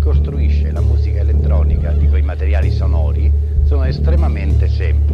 costruisce la musica elettronica di quei materiali sonori sono estremamente semplici.